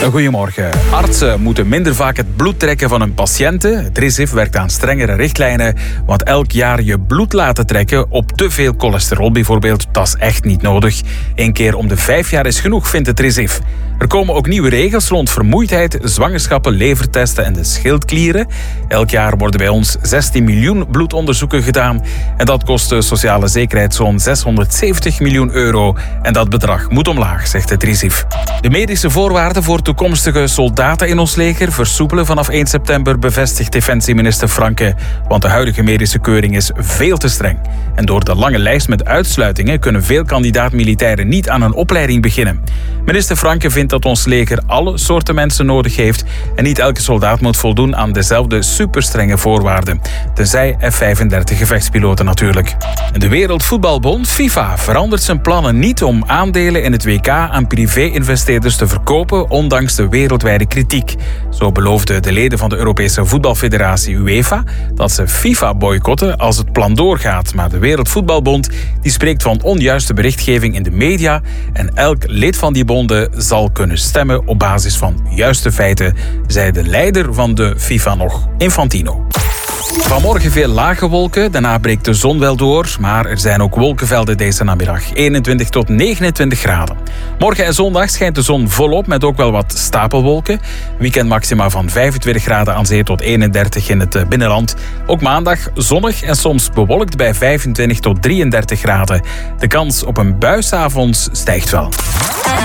Goedemorgen. Artsen moeten minder vaak het bloed trekken van hun patiënten. Het RIZIF werkt aan strengere richtlijnen. Want elk jaar je bloed laten trekken op te veel cholesterol bijvoorbeeld, dat is echt niet nodig. 1 keer om de 5 jaar is genoeg, vindt het RIZIF. Er komen ook nieuwe regels rond vermoeidheid, zwangerschappen, levertesten en de schildklieren. Elk jaar worden bij ons 16 miljoen bloedonderzoeken gedaan. En dat kost de sociale zekerheid zo'n 670 miljoen euro. En dat bedrag moet omlaag, zegt het RIZIF. De medische voorwaarden voor toekomstige soldaten in ons leger versoepelen vanaf 1 september, bevestigt defensieminister Franke. Want de huidige medische keuring is veel te streng. En door de lange lijst met uitsluitingen kunnen veel kandidaat-militairen niet aan een opleiding beginnen. Minister Franke vindt dat ons leger alle soorten mensen nodig heeft en niet elke soldaat moet voldoen aan dezelfde superstrenge voorwaarden. Tenzij F-35 gevechtspiloten natuurlijk. En de Wereldvoetbalbond, FIFA, verandert zijn plannen niet om aandelen in het WK aan privé-investeerders te verkopen, ondanks de wereldwijde kritiek. Zo beloofden de leden van de Europese voetbalfederatie UEFA dat ze FIFA boycotten als het plan doorgaat. Maar de Wereldvoetbalbond die spreekt van onjuiste berichtgeving in de media en elk lid van die bonden zal kunnen stemmen op basis van juiste feiten, zei de leider van de FIFA nog, Infantino. Vanmorgen veel lage wolken, daarna breekt de zon wel door, maar er zijn ook wolkenvelden deze namiddag. 21 tot 29 graden. Morgen en zondag schijnt de zon volop met ook wel wat stapelwolken. Weekendmaxima van 25 graden aan zee tot 31 in het binnenland. Ook maandag zonnig en soms bewolkt bij 25 tot 33 graden. De kans op een bui 's avonds stijgt wel.